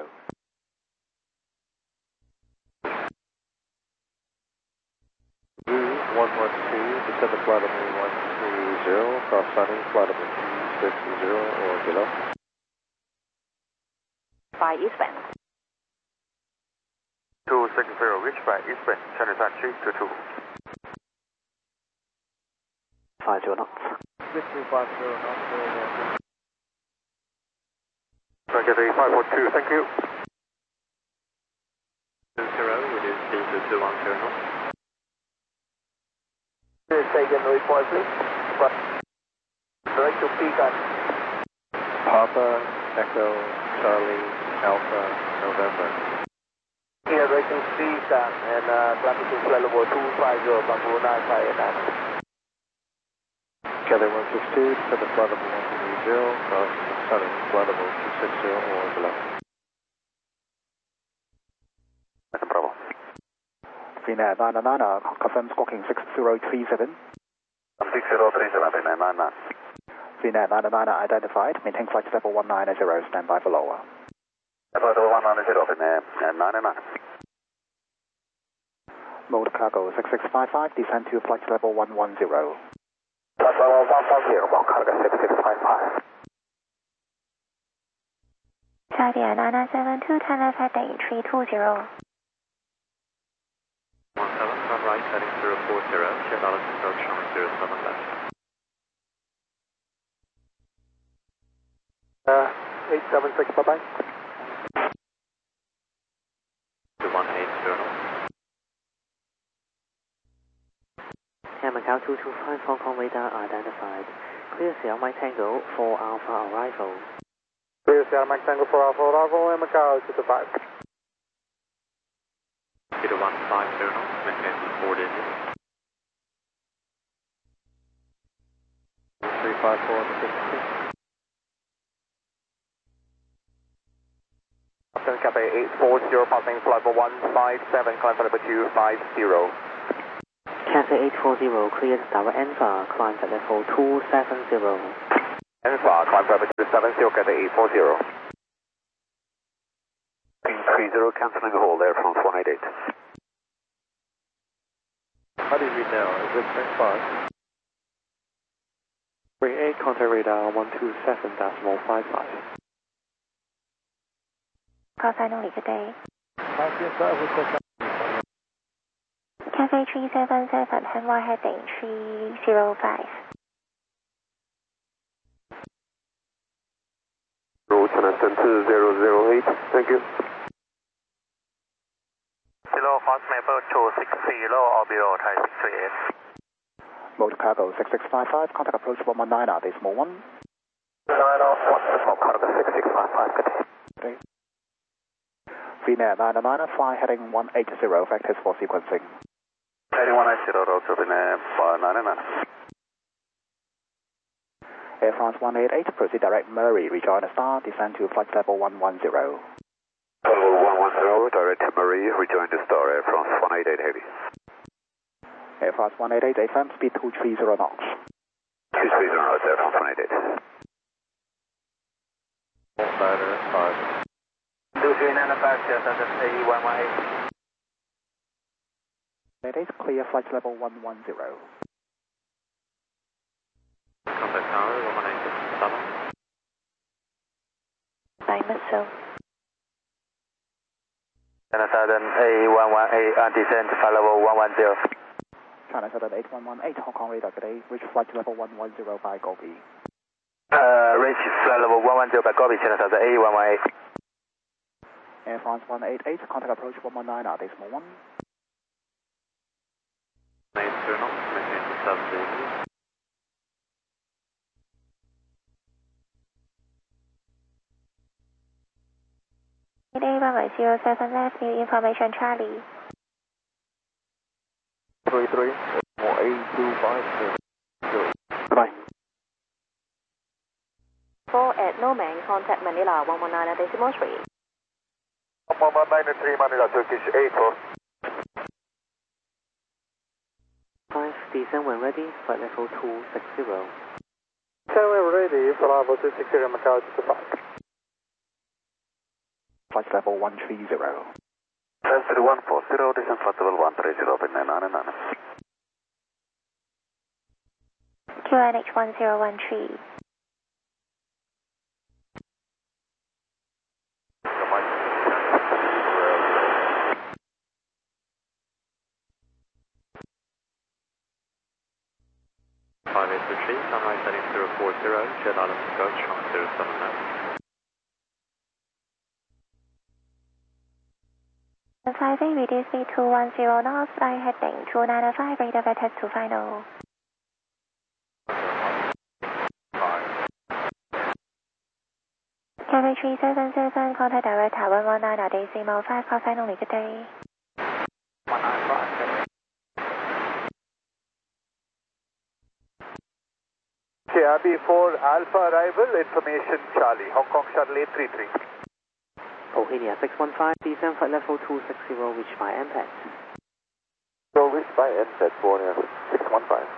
one one two, descend to flight level one three zero, cross running flight level two six zero or below. By eastbound. two six zero, reach by eastbound, China Southern three two two. five zero knots. six two five zero knots. Target five four two, thank you. two zero, reduce speed to two one zero knots. Taken report, please. Direct to Peacock. Papa, Echo, Charlie, Alpha, November. Here, direct to Peacock and uh, traffic to flight level two five zero, Bamboo nine five eight nine. Cathay one six two, descend to flight level one three zero, cross sunny, flight level two six zero or below. That's a problem. Freenet nine nine nine, confirm squawking six zero three seven. six zero three seven, nine nine nine. Freenet nine nine nine identified, maintain flight level one nine zero, stand by for lower. Flight level one nine zero, nine nine nine. Mode cargo six six five five, descend to flight level one one zero. Flight level one one zero, mode cargo six six five five. Charlie nine nine seven two, turn left heading three two zero. one seven, turn right heading zero four zero, check out approach runway zero seven left. Uh, eight seven six, bye bye. two one eight zero knots. Air Macau two two five, Hong Kong radar identified. Clear Sierra Mike Tango for Alpha arrival. Clear Sierra Mike Tango for Alpha arrival, Air Macau two two five. Peter one five zero knots, maintain four digits. three five four, six six. Captain Cathay eight four zero, passing flight level one five seven, climb flight level two five zero. Cathay eight four zero, cleared direct Alpha, climb at level two seven zero. Alpha, climb flight level two seven zero, Cathay eight four zero. three zero, cancelling a hold, Air France one eight eight. How do you read now? Is it very fast? three eight, contact radar one two seven decimal five five. Call sign only, good day. Yes, sir, we check Cafe three seven seven, Hanwha heading three zero five. Route two zero zero eight, thank you. Kilo Fox Maple two six zero or below, Thai six three eight. Mode cargo six six five five, contact approach one one nine, decimal one. nine oh one, decimal cargo six six five five, good day. Freenair nine nine, fly heading one eight zero, vectors for sequencing. Heading one eight zero, road to Freenair nine nine. Air France one eight eight, proceed direct Murray, rejoin the star, descend to flight level one one zero. Level one one zero, direct Marie, rejoin the star, Air France one eight eight heavy. Air France one eight eight, A F M, speed two three zero knots. two three zero knots, Air France one eight eight. Ladder five. two three nine five, A one one eight. eight eight, clear flight level one one zero. Contact tower one one eight seven. By missile. China Southern A one one eight, and descend to flight level one one zero. China Southern eight one one eight, Hong Kong radar, good day, reach flight level one one zero by Gobi. Uh, reach flight level one one zero by Gobi, China Southern A one one eight. Air France one eight eight, contact approach one one nine, decimal one. eight zero knots, maintain the seven. A runway zero seven left, new information Charlie. three three, more eight two five zero. Bye. four at Noman, contact Manila one one nine decimal three. one one nine three Manila, Turkish eight four. five, descend when ready, flight level two six zero. Descend when ready, flight level two six zero, Macau two five. Flight level one three zero. Three one four zero, descend flight level one three zero, Freenair nine nine. Q N H one zero one three. five eight two three, sunrise heading zero four zero, Jet Island approach from zero seven nine. five eight, reduce speed two one zero knots, flight heading two nine five, radar test to final. Cafe three seven seven, contact direct Tower one one nine, decimal five, call sign only, good day. one nine five, K R B four Alpha arrival, information Charlie, Hong Kong Shuttle eight three three. Bohemia six one five, descend flight level two six zero, reach by M P E T. So reach by M P E T, Borneo six one five.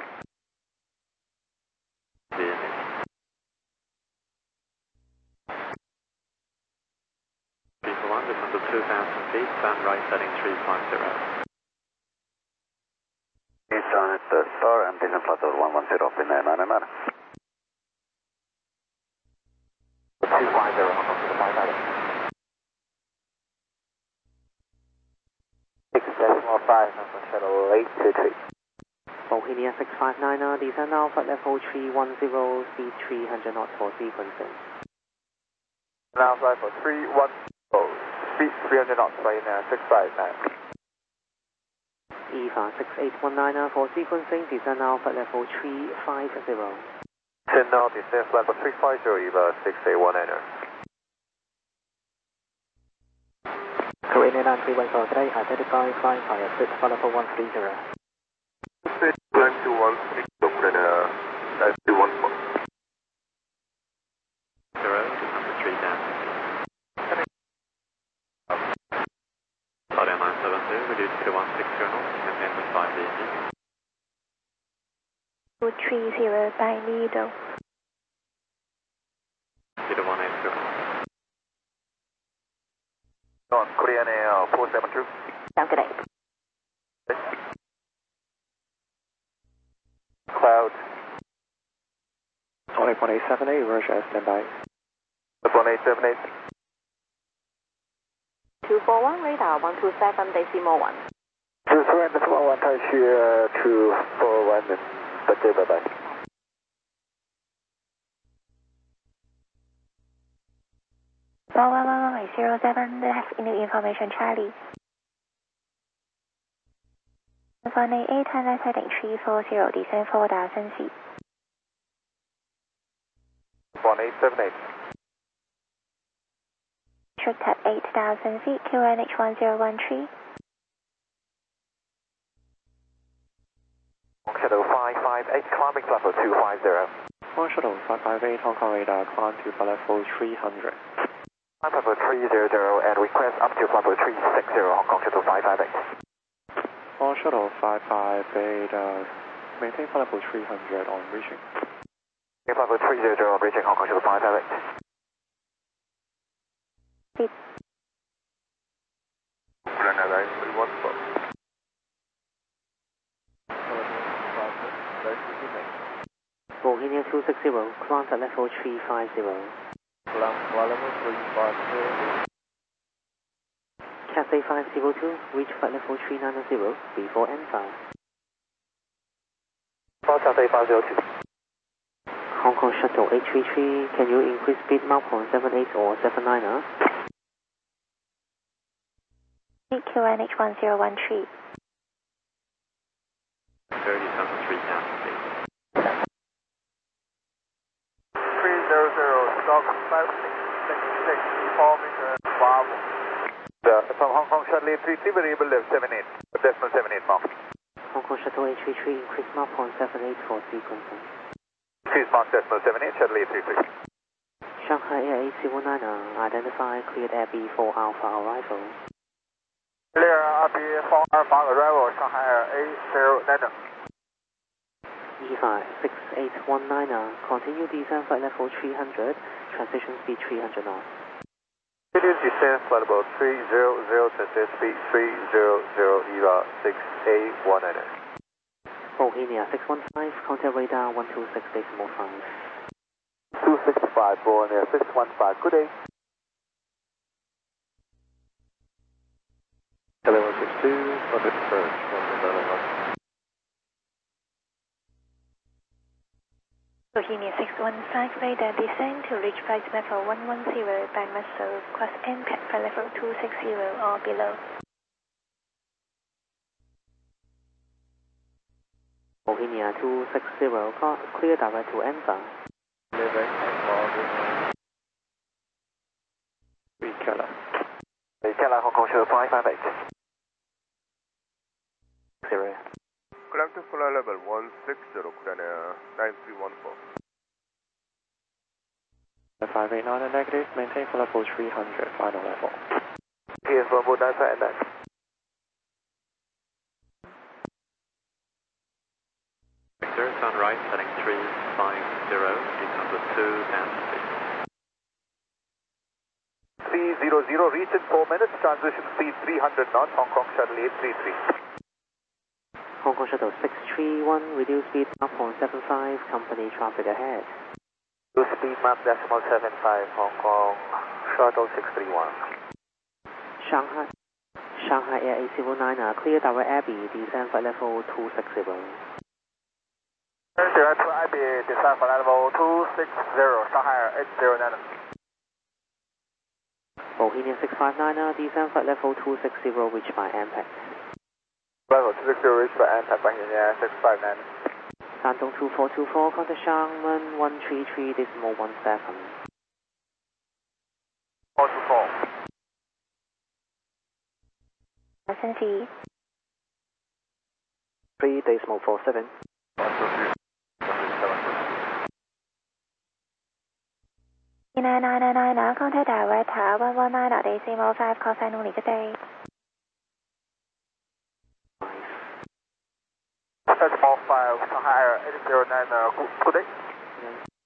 People one, descend to two thousand feet, stand right heading three five zero. East on at the star and descend flight level one one zero, Freenair nine nine. two five zero, Hong Kong to the five nine. six decimal five, Hong Kong Shuttle eight two three. Bohemia six five nine, descend now flight level three one zero, speed three hundred knots for sequencing. Now flight for three one zero, speed three hundred knots, right now, six five nine. E V A six eight one nine for sequencing, descend now flight level three five zero. Descend now, descend flight for three five zero, E V A six eight one nine. Korean nine three one zero today, identify flying pilot, flight level one three zero. Climb to one three zero, Freenair nine three one four. Zero, descend to three thousand feet. Claudia nine seven two, reduce to one six zero knots, maintain the five D G. two three zero by Lido. Zero one eight zero. On Korean Air four seven two. Sounds good. Cloud. one eight one eight seven eight, Russia, standby. one eight seven eight. two four one, radar one two seven, decimal one. two four one, decimal one, 太虚 two four one, but bye bye. four one one one zero seven, left in the information, Charlie. one eight eight, Thailand heading three four zero, descend four thousand feet. one eight seven eight. Strict at eight thousand feet, Q N H one zero one three. Shadow five five eight, climbing to level two five zero. One Shuttle five five eight, Hong Kong radar, climb to level three hundred. Climb level three hundred and request up to level three sixty, Hong Kong Shuttle five five eight. One Shuttle five five eight, uh, maintain level three hundred on reaching. Level three hundred on reaching, Hong Kong Shuttle five five eight. Beep. Bohemia two sixty, climb to level three fifty. level three five Cathay five zero two, reach flight level three ninety, before N five. Cathay five zero two. Hong Kong Shuttle eight three three, can you increase speed Mach point seven eight or seven nine? Q N H one zero one three. thirty times three thousand feet. three zero zero, stock five six six six, four meter, Bravo. Uh, from Hong Kong Shuttle eight three three, variable left seven eight, decimal seven eight mark. Hong Kong Shuttle eight three three, increase Mach point seven eight for sequencing. Increase Mark decimal seven eight, Shuttle eight three three. Shanghai Air eight zero nine, identify cleared Air B for Alpha arrival. Clear R B for Alpha arrival, Shanghai Air eight zero nine. E five six eight one nine, continue descent flight level three hundred, transition speed three hundred knots. Continuous descent flight level three zero zero, transition speed three zero zero, E R six eight one nine. Bohemia six one five, contact radar one two six decimal five. two six five, Bohemia six one five, good day. Level six two, public first, one Bohemia six one five, radar descend to reach flight level one one zero by muscle, cross impact for level two sixty or below. Bohemia two sixty, clear direct to N five. Recala. Recala, Hong Kong Shuttle five five eight. Zero. Climb to flight level one sixty, Korean Air nine three one four. five eight nine negative, maintain for level three hundred, final level. Here's Bravo nine five nine. Victor, turn right, heading three five zero, descend with two thousand feet. three zero zero, reach in four minutes, transition speed three hundred knots, Hong Kong Shuttle eight three three. Hong Kong Shuttle six three one, reduce speed Mach point seven five, company traffic ahead. Reduce speed Mach decimal seven five, Hong Kong Shuttle six three one. Shanghai, Shanghai Air eight zero nine, clear direct Air B, descend flight level two sixty. Direct to I B, descend flight level two sixty, Shanghai Air eight zero nine. Bohemia six five nine, descend flight level two sixty, reached by impact. Level two sixty, reached by impact, Bohemia six five nine. Shandong two four two four, contact Xiamen one three three, decimal one seven. four two four. Thousand feet. three decimal four seven. nine nine nine nine, contact direct one one nine decimal five, call sign only, good day. Decimal five, Shanghai Air eight zero nine, good day.